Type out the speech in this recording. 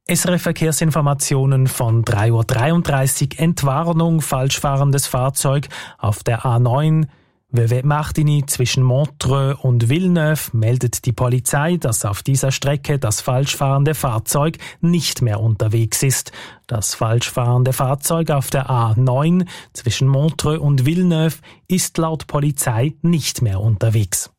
SRF Verkehrsinformationen von 3:33 Uhr. Entwarnung, falschfahrendes Fahrzeug auf der A9. Vevey-Martigny zwischen Montreux und Villeneuve meldet die Polizei, dass auf dieser Strecke das falschfahrende Fahrzeug nicht mehr unterwegs ist. Das falschfahrende Fahrzeug auf der A9 zwischen Montreux und Villeneuve ist laut Polizei nicht mehr unterwegs.